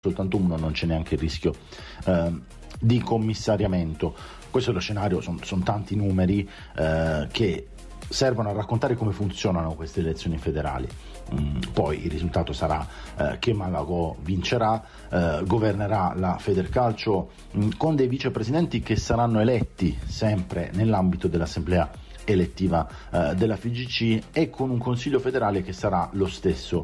soltanto uno, non c'è neanche il rischio di commissariamento. Questo è lo scenario, sono tanti numeri che servono a raccontare come funzionano queste elezioni federali. Poi il risultato sarà che Malagò vincerà, governerà la Federcalcio con dei vicepresidenti che saranno eletti sempre nell'ambito dell'assemblea elettiva della FIGC e con un consiglio federale che sarà lo stesso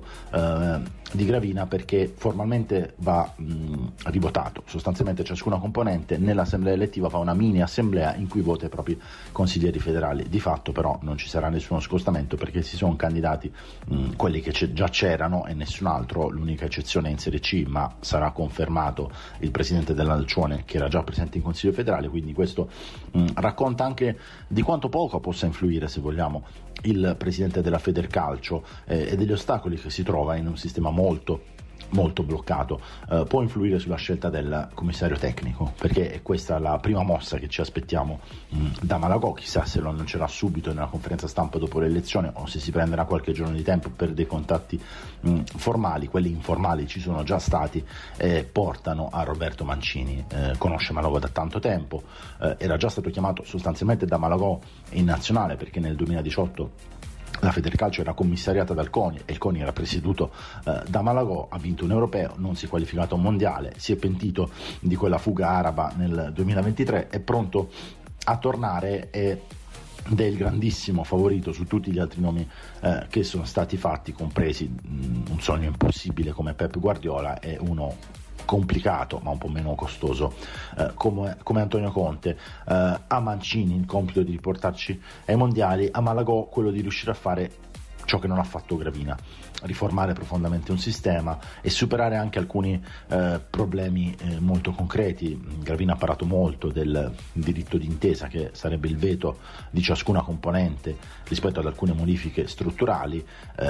di Gravina, perché formalmente va rivotato. Sostanzialmente ciascuna componente nell'assemblea elettiva fa una mini assemblea in cui vota i propri consiglieri federali. Di fatto però non ci sarà nessuno scostamento, perché si sono candidati quelli che già c'erano e nessun altro. L'unica eccezione è in Serie C, ma sarà confermato il presidente dell'Alcione che era già presente in consiglio federale, quindi questo racconta anche di quanto poco possa influire, se vogliamo, il presidente della Federcalcio e degli ostacoli che si trova in un sistema molto bloccato. Può influire sulla scelta del commissario tecnico, perché è questa la prima mossa che ci aspettiamo da Malagò. Chissà se lo annuncerà subito nella conferenza stampa dopo l'elezione o se si prenderà qualche giorno di tempo per dei contatti formali. Quelli informali ci sono già stati e portano a Roberto Mancini. Conosce Malagò da tanto tempo, era già stato chiamato sostanzialmente da Malagò in nazionale, perché nel 2018 la Federcalcio era commissariata dal CONI e il CONI era presieduto da Malagò. Ha vinto un europeo, non si è qualificato a un mondiale, si è pentito di quella fuga araba nel 2023, è pronto a tornare ed è il grandissimo favorito su tutti gli altri nomi che sono stati fatti, compresi un sogno impossibile come Pep Guardiola e uno complicato ma un po' meno costoso come Antonio Conte. A Mancini il compito di riportarci ai mondiali, a Malagò quello di riuscire a fare ciò che non ha fatto Gravina, riformare profondamente un sistema e superare anche alcuni problemi molto concreti. Gravina ha parlato molto del diritto d'intesa, che sarebbe il veto di ciascuna componente rispetto ad alcune modifiche strutturali.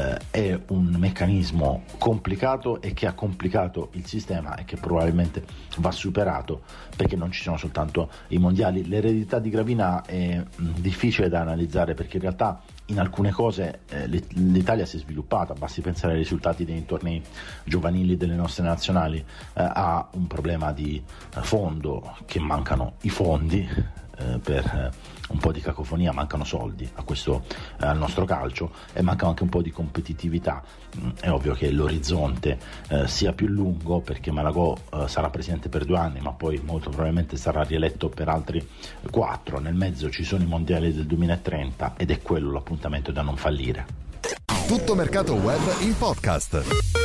È un meccanismo complicato e che ha complicato il sistema e che probabilmente va superato, perché non ci sono soltanto i mondiali. L'eredità di Gravina è difficile da analizzare, perché in realtà in alcune cose l'Italia si è sviluppata, basti pensare ai risultati dei tornei giovanili delle nostre nazionali. Ha un problema di fondo, che mancano i fondi, per un po' di cacofonia, mancano soldi al nostro calcio, e manca anche un po' di competitività. È ovvio che l'orizzonte sia più lungo, perché Malagò sarà presidente per 2 anni, ma poi molto probabilmente sarà rieletto per altri 4. Nel mezzo ci sono i mondiali del 2030 ed è quello l'appuntamento da non fallire. Tutto mercato web in podcast.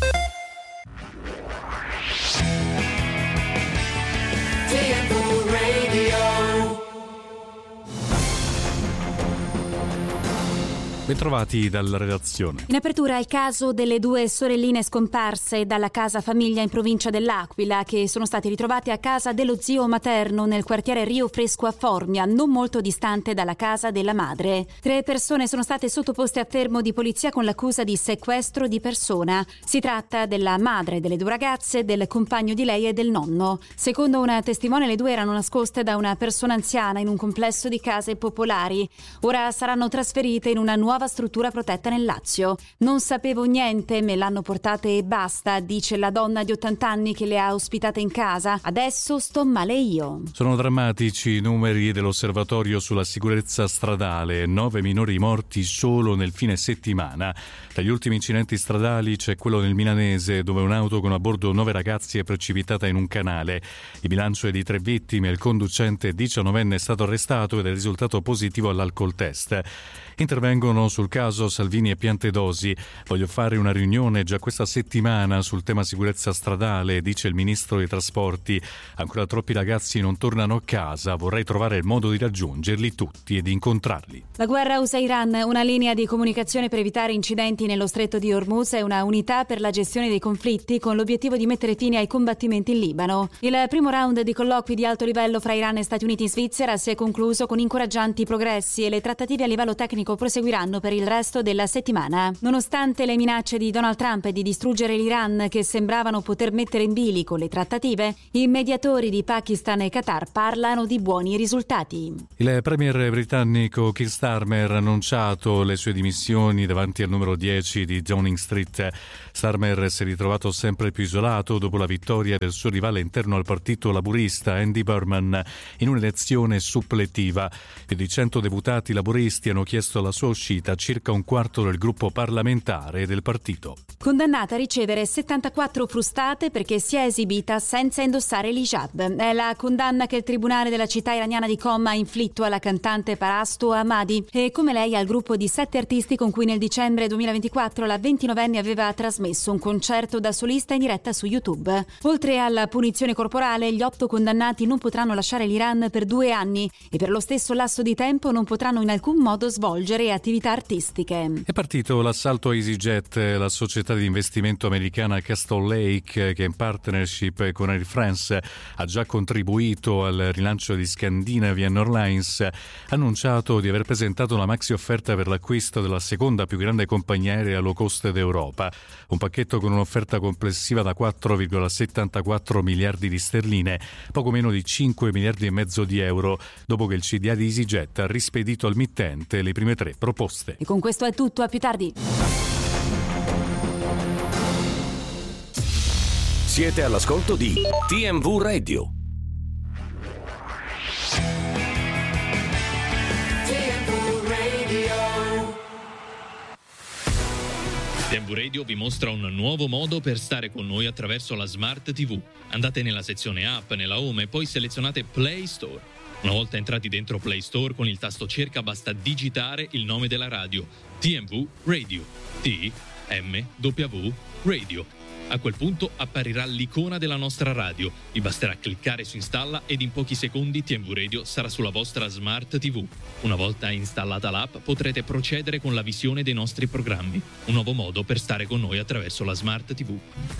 Bentrovati dalla redazione. In apertura il caso delle 2 sorelline scomparse dalla casa famiglia in provincia dell'Aquila, che sono state ritrovate a casa dello zio materno nel quartiere Rio Fresco a Formia, non molto distante dalla casa della madre. 3 persone sono state sottoposte a fermo di polizia con l'accusa di sequestro di persona. Si tratta della madre delle 2 ragazze, del compagno di lei e del nonno. Secondo una testimone, le 2 erano nascoste da una persona anziana in un complesso di case popolari. Ora saranno trasferite in una nuova struttura protetta nel Lazio. Non sapevo niente, me l'hanno portate e basta, dice la donna di 80 anni che le ha ospitate in casa. Adesso sto male io. Sono drammatici i numeri dell'osservatorio sulla sicurezza stradale. 9 minori morti solo nel fine settimana. Tra gli ultimi incidenti stradali c'è quello nel Milanese, dove un'auto con a bordo 9 ragazzi è precipitata in un canale. Il bilancio è di 3 vittime, il conducente 19enne è stato arrestato ed è risultato positivo all'alcol test. Intervengono sul caso Salvini e Piantedosi. Voglio fare una riunione già questa settimana sul tema sicurezza stradale, dice il ministro dei trasporti. Ancora troppi ragazzi non tornano a casa, vorrei trovare il modo di raggiungerli tutti e di incontrarli. La guerra USA-Iran, una linea di comunicazione per evitare incidenti nello stretto di Hormuz e una unità per la gestione dei conflitti con l'obiettivo di mettere fine ai combattimenti in Libano. Il primo round di colloqui di alto livello fra Iran e Stati Uniti in Svizzera si è concluso con incoraggianti progressi e le trattative a livello tecnico proseguiranno per il resto della settimana. Nonostante le minacce di Donald Trump di distruggere l'Iran che sembravano poter mettere in bilico le trattative, i mediatori di Pakistan e Qatar parlano di buoni risultati. Il premier britannico Keir Starmer ha annunciato le sue dimissioni davanti al numero 10 di Downing Street. Starmer si è ritrovato sempre più isolato dopo la vittoria del suo rivale interno al partito laburista Andy Burnham in un'elezione suppletiva. Più di 100 deputati laburisti hanno chiesto la sua uscita, circa un quarto del gruppo parlamentare del partito. Condannata a ricevere 74 frustate perché si è esibita senza indossare l'hijab. È la condanna che il tribunale della città iraniana di Qom ha inflitto alla cantante Parasto Ahmadi e come lei al gruppo di 7 artisti con cui nel dicembre 2024 la 29enne aveva trasmesso un concerto da solista in diretta su YouTube. Oltre alla punizione corporale, gli 8 condannati non potranno lasciare l'Iran per 2 anni e per lo stesso lasso di tempo non potranno in alcun modo svolgere attività artistiche. È partito l'assalto a EasyJet, la società di investimento americana Castle Lake, che in partnership con Air France ha già contribuito al rilancio di Scandinavian Airlines, ha annunciato di aver presentato una maxi offerta per l'acquisto della seconda più grande compagnia aerea low cost d'Europa, un pacchetto con un'offerta complessiva da 4,74 miliardi di sterline, poco meno di 5 miliardi e mezzo di euro, dopo che il CDA di EasyJet ha rispedito al mittente le prime 3 proposte. E con questo è tutto, a più tardi. Siete all'ascolto di TMV Radio. TMV Radio vi mostra un nuovo modo per stare con noi attraverso la Smart TV. Andate nella sezione app, nella home e poi selezionate Play Store. Una volta entrati dentro Play Store, con il tasto cerca basta digitare il nome della radio, TMV Radio, TMW Radio. A quel punto apparirà l'icona della nostra radio. Vi basterà cliccare su installa ed in pochi secondi TMV Radio sarà sulla vostra Smart TV. Una volta installata l'app potrete procedere con la visione dei nostri programmi. Un nuovo modo per stare con noi attraverso la Smart TV.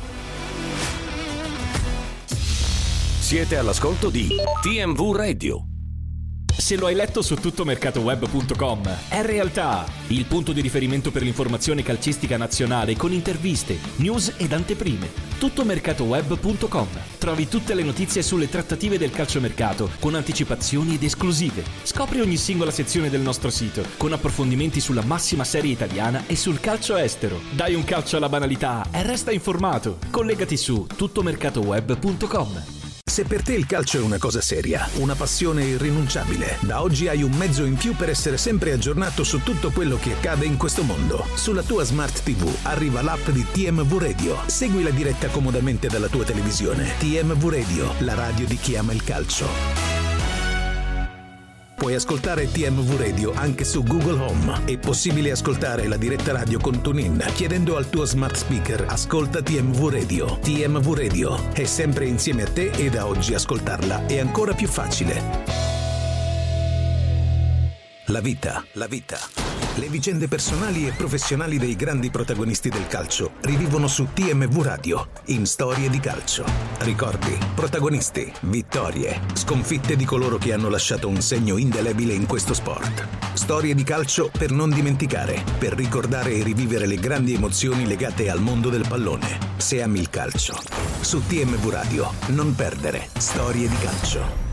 Siete all'ascolto di TMV Radio. Se lo hai letto su tuttomercatoweb.com, è realtà, il punto di riferimento per l'informazione calcistica nazionale con interviste, news ed anteprime. Tuttomercatoweb.com. Trovi tutte le notizie sulle trattative del calciomercato con anticipazioni ed esclusive. Scopri ogni singola sezione del nostro sito con approfondimenti sulla massima serie italiana e sul calcio estero. Dai un calcio alla banalità e resta informato. Collegati su tuttomercatoweb.com. Se per te il calcio è una cosa seria, una passione irrinunciabile, da oggi hai un mezzo in più per essere sempre aggiornato su tutto quello che accade in questo mondo. Sulla tua Smart TV arriva l'app di TMV Radio. Segui la diretta comodamente dalla tua televisione. TMV Radio, la radio di chi ama il calcio. Puoi ascoltare TMV Radio anche su Google Home. È possibile ascoltare la diretta radio con TuneIn chiedendo al tuo smart speaker "Ascolta TMV Radio". TMV Radio è sempre insieme a te e da oggi ascoltarla è ancora più facile. La vita. Le vicende personali e professionali dei grandi protagonisti del calcio rivivono su TMV Radio in Storie di Calcio. Ricordi, protagonisti, vittorie, sconfitte di coloro che hanno lasciato un segno indelebile in questo sport. Storie di calcio per non dimenticare, per ricordare e rivivere le grandi emozioni legate al mondo del pallone. Se ami il calcio, su TMV Radio non perdere Storie di Calcio.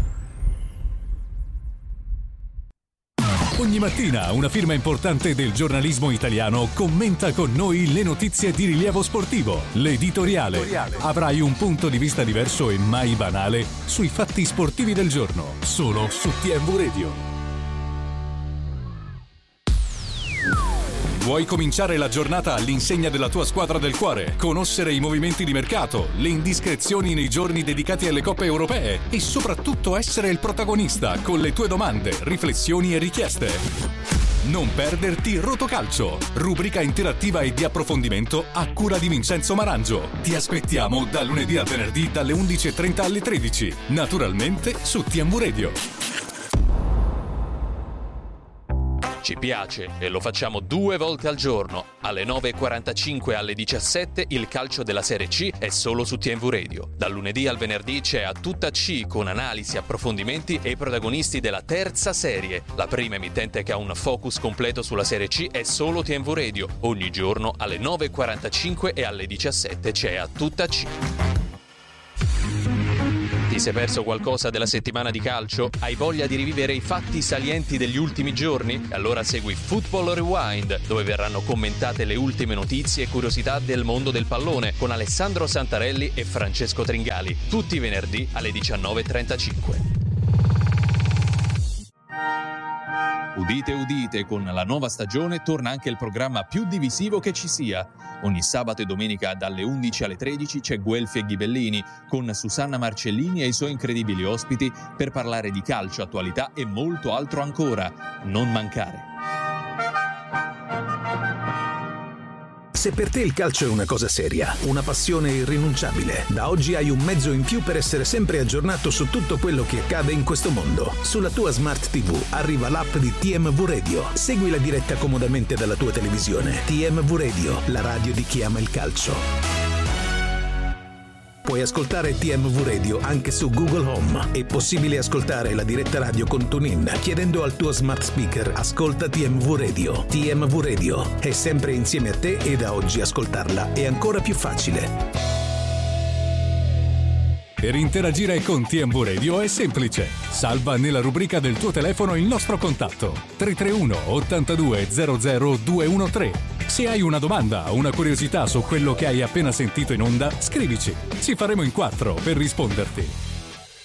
Ogni mattina una firma importante del giornalismo italiano commenta con noi le notizie di rilievo sportivo. L'editoriale. Avrai un punto di vista diverso e mai banale sui fatti sportivi del giorno, solo su TMV Radio. Vuoi cominciare la giornata all'insegna della tua squadra del cuore? Conoscere i movimenti di mercato, le indiscrezioni nei giorni dedicati alle coppe europee e soprattutto essere il protagonista con le tue domande, riflessioni e richieste? Non perderti Rotocalcio, rubrica interattiva e di approfondimento a cura di Vincenzo Marangio. Ti aspettiamo da lunedì a venerdì dalle 11:30 alle 13, naturalmente su TMV Radio. Ci piace e lo facciamo 2 volte al giorno. Alle 9.45 e alle 17 il calcio della Serie C è solo su TMV Radio. Dal lunedì al venerdì c'è A Tutta C con analisi, approfondimenti e i protagonisti della terza serie. La prima emittente che ha un focus completo sulla Serie C è solo TMV Radio. Ogni giorno alle 9.45 e alle 17 c'è A Tutta C. Ti sei perso qualcosa della settimana di calcio? Hai voglia di rivivere i fatti salienti degli ultimi giorni? Allora segui Football Rewind, dove verranno commentate le ultime notizie e curiosità del mondo del pallone con Alessandro Santarelli e Francesco Tringali, tutti i venerdì alle 19.35. Udite udite, con la nuova stagione torna anche il programma più divisivo che ci sia. Ogni sabato e domenica dalle 11 alle 13 c'è Guelfi e Ghibellini con Susanna Marcellini e i suoi incredibili ospiti per parlare di calcio, attualità e molto altro ancora. Non mancare. Se per te il calcio è una cosa seria, una passione irrinunciabile, da oggi hai un mezzo in più per essere sempre aggiornato su tutto quello che accade in questo mondo. Sulla tua Smart TV arriva l'app di TMV Radio. Segui la diretta comodamente dalla tua televisione. TMV Radio, la radio di chi ama il calcio. Puoi ascoltare TMV Radio anche su Google Home. È possibile ascoltare la diretta radio con TuneIn chiedendo al tuo smart speaker "Ascolta TMV Radio". TMV Radio è sempre insieme a te e da oggi ascoltarla è ancora più facile. Per interagire con TMV Radio è semplice. Salva nella rubrica del tuo telefono il nostro contatto 331 82 00 213. Se hai una domanda o una curiosità su quello che hai appena sentito in onda, scrivici. Ci faremo in 4 per risponderti.